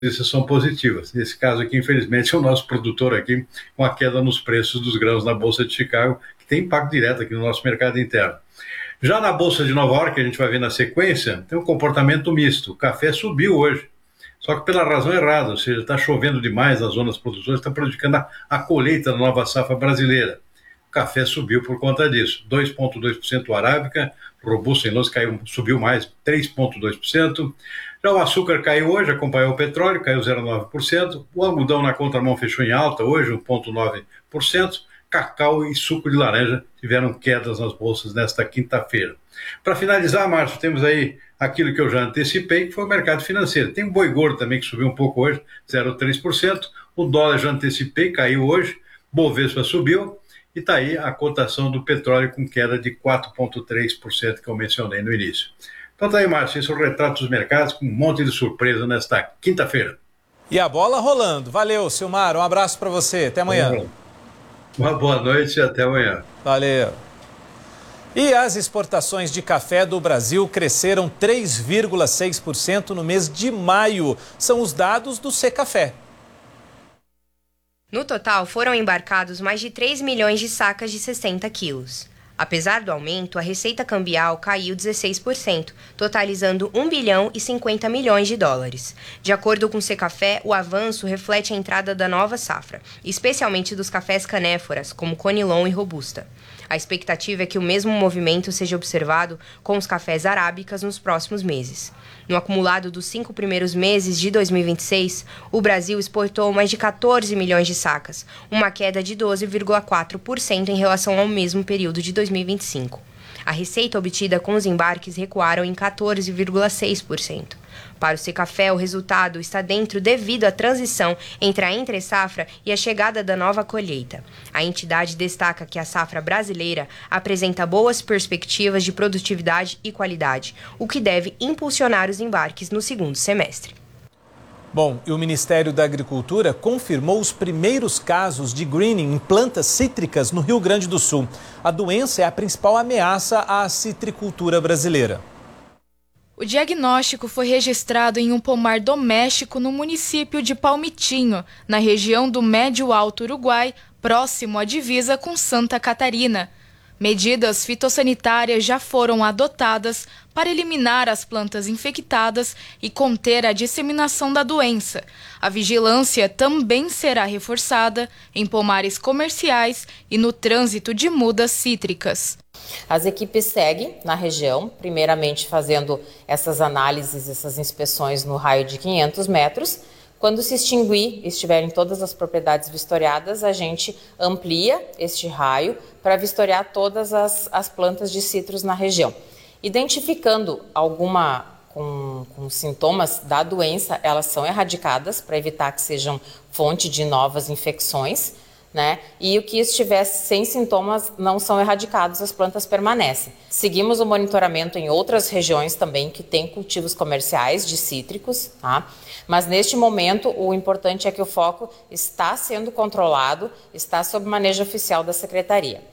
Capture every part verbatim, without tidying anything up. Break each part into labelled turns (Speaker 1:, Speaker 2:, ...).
Speaker 1: notícias são positivas. Nesse caso aqui, infelizmente, é o nosso produtor aqui com a queda nos preços dos grãos na Bolsa de Chicago, que tem impacto direto aqui no nosso mercado interno. Já na Bolsa de Nova York, que a gente vai ver na sequência, tem um comportamento misto. O café subiu hoje, só que pela razão errada, ou seja, está chovendo demais nas zonas produtoras, está prejudicando a, a colheita da nova safra brasileira. O café subiu por conta disso, dois vírgula dois por cento o Arábica, Robusta em Los caiu, subiu mais, três vírgula dois por cento. Já o açúcar caiu hoje, acompanhou o petróleo, caiu zero vírgula nove por cento. O algodão na contramão fechou em alta hoje, um vírgula nove por cento. Cacau e suco de laranja tiveram quedas nas bolsas nesta quinta-feira. Para finalizar, Márcio, temos aí aquilo que eu já antecipei, que foi o mercado financeiro. Tem o boi gordo também que subiu um pouco hoje, zero vírgula três por cento. O dólar já antecipei, caiu hoje. Bovespa subiu. E está aí a cotação do petróleo com queda de quatro vírgula três por cento que eu mencionei no início. Então tá aí, Márcio, esse é o retrato dos mercados com um monte de surpresa nesta quinta-feira.
Speaker 2: E a bola rolando. Valeu, Silmar, um abraço para você. Até amanhã.
Speaker 1: Uma boa noite e até amanhã.
Speaker 2: Valeu. E as exportações de café do Brasil cresceram três vírgula seis por cento no mês de maio. São os dados do Secafé.
Speaker 3: No total, foram embarcados mais de três milhões de sacas de sessenta quilos. Apesar do aumento, a receita cambial caiu dezesseis por cento, totalizando um bilhão e cinquenta milhões de dólares. De acordo com o Secafé, o avanço reflete a entrada da nova safra, especialmente dos cafés canéforas, como Conilon e Robusta. A expectativa é que o mesmo movimento seja observado com os cafés arábicas nos próximos meses. No acumulado dos cinco primeiros meses de dois mil e vinte e seis, o Brasil exportou mais de quatorze milhões de sacas, uma queda de doze vírgula quatro por cento em relação ao mesmo período de dois mil e vinte e cinco. A receita obtida com os embarques recuaram em quatorze vírgula seis por cento. Para o Secafé, o resultado está dentro devido à transição entre a entre-safra e a chegada da nova colheita. A entidade destaca que a safra brasileira apresenta boas perspectivas de produtividade e qualidade, o que deve impulsionar os embarques no segundo semestre.
Speaker 2: Bom, e o Ministério da Agricultura confirmou os primeiros casos de greening em plantas cítricas no Rio Grande do Sul. A doença é a principal ameaça à citricultura brasileira.
Speaker 4: O diagnóstico foi registrado em um pomar doméstico no município de Palmitinho, na região do Médio Alto Uruguai, próximo à divisa com Santa Catarina. Medidas fitossanitárias já foram adotadas para eliminar as plantas infectadas e conter a disseminação da doença. A vigilância também será reforçada em pomares comerciais e no trânsito de mudas cítricas.
Speaker 5: As equipes seguem na região, primeiramente fazendo essas análises, essas inspeções no raio de quinhentos metros. Quando se extinguir, estiverem todas as propriedades vistoriadas, a gente amplia este raio para vistoriar todas as, as plantas de citros na região. Identificando alguma com, com sintomas da doença, elas são erradicadas para evitar que sejam fonte de novas infecções, né? E o que estiver sem sintomas não são erradicados, as plantas permanecem. Seguimos o monitoramento em outras regiões também que têm cultivos comerciais de cítricos, tá? Mas neste momento o importante é que o foco está sendo controlado, está sob manejo oficial da Secretaria.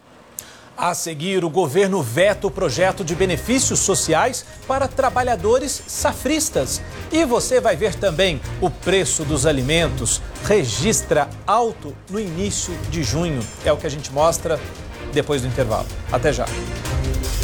Speaker 2: A seguir, o governo veta o projeto de benefícios sociais para trabalhadores safristas. E você vai ver também o preço dos alimentos registra alto no início de junho. É o que a gente mostra depois do intervalo. Até já.